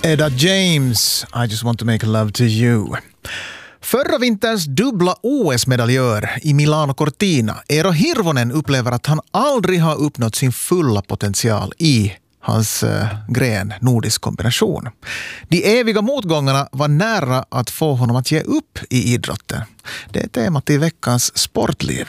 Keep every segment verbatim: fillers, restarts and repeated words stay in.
Etta James, I just want to make love to you. Förra vinterns dubbla O S-medaljör i Milano Cortina, Eero Hirvonen, upplever att han aldrig har uppnått sin fulla potential i hans uh, gren nordisk kombination. De eviga motgångarna var nära att få honom att ge upp i idrotten. Det är temat i veckans sportliv.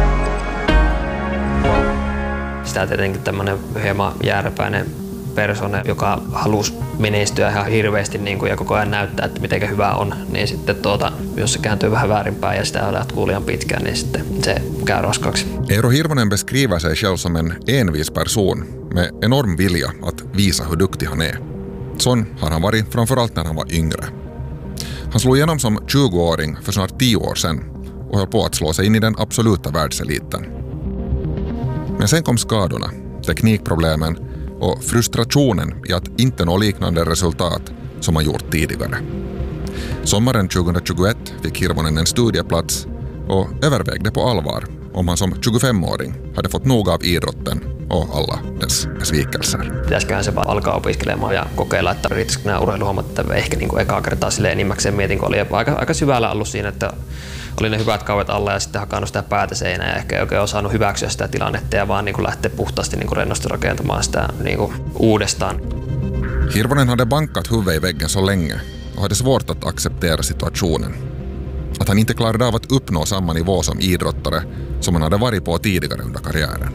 Sitä tietenkin tämmöinen hieman järpäinen persona, joka halusi menestyä ihan hirveästi niin kuin, ja koko ajan näyttää, että miten hyvä on, niin sitten tuota, jos se kääntyy vähän väärinpäin ja sitä jatkuu liian pitkään, niin sitten se käy raskaaksi. Eero Hirvonen beskriver sig själv som en envis person med enorm vilja att visa hur duktig han är. Sån har han varit framförallt när han var yngre. Han slog igenom som tjugoåring för snart tio år sedan och höll på att slå sig in i den absoluta världseliten. Men sen kom skadorna, teknikproblemen och frustrationen i att inte nå liknande resultat som han gjort tidigare. Sommaren tjugohundratjugoett fick Hirvonen en studieplats och övervägde på allvar om han som tjugofemåring hade fått nog av idrotten och alla dess besvikelser. Pitäisiköhän se vaan alkaa opiskelemaan ja kokeilla, että riittäisikö nämä urheiluhommat, että ehkä niin kuin ekaa kertaa silleen enimmäkseen mietin, kun oli aika, aika syvällä ollut siinä, että oli ne hyvät kauet alla ja sitten hakannut sitä päätä seinään ja ehkä ei oikein osannut hyväksyä sitä tilannetta ja vaan niin kuin lähteä puhtaasti niin kuin rennosti rakentamaan sitä niin kuin uudestaan. Hirvonen hade bankat huvudet i väggen så länge och hade svårt att acceptera situationen. Att han inte klarade av att uppnå samma nivå som idrottare som han hade varit på tidigare under karriären.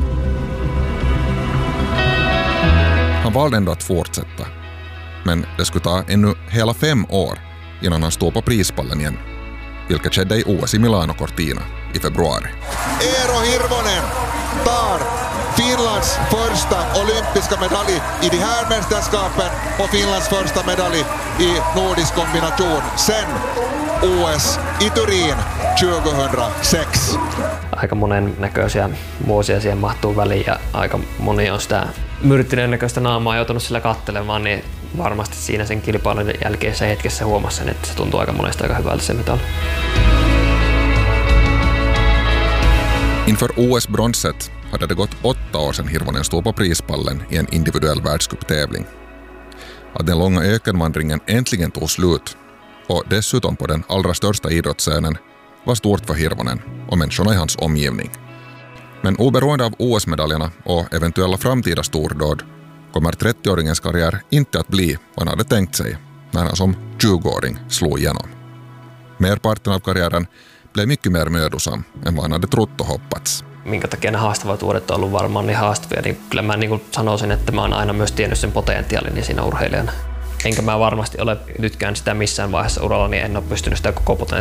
Han valde ändå att fortsätta, men det skulle ta ännu hela fem år innan han stod på prispallen igen, vilket skedde i O S i Milano Cortina i februari. Eero Hirvonen tar Finlands första olympiska medalj i de här mästerskapen och Finlands första medalj i nordisk kombination sen O S i Turin tjugohundrasex. Aika monen näköisiä vuosia siihen mahtuu väliin ja aika moni on sitä myrttyneen näköistä naamaa joutunut sillä katselemaan, niin varmasti siinä sen kilpailun jälkeisessä hetkessä huomasin, että se tuntuu aika monesta aika hyvältä se mitali. Inför O S-bronset hade det gått åtta år sedan Hirvonen stod på prispallen i en individuell världscuptävling. Att den långa ökenvandringen äntligen tog slut och dessutom på den allra största idrottsscenen var stort för Hirvonen och människorna i hans omgivning. Men oberoende av O S-medaljerna och eventuella framtida stordåd kommer trettioåringens karriär inte att bli vad han hade tänkt sig när han som tjugoåring slog igenom. Merparten av karriären blev mycket mer mödosam än vad han hade trott och hoppats. Minkä takia ne haastavat vuodet on ollut varmaan niin haastavia, niin kyllä mä niin kuin sanoisin, että mä oon aina myös tiennyt sen potentiaalin siinä urheilijana. Enkä mä varmasti ole nytkään sitä missään vaiheessa uralla, niin en ole pystynyt sitä koko potentiaalia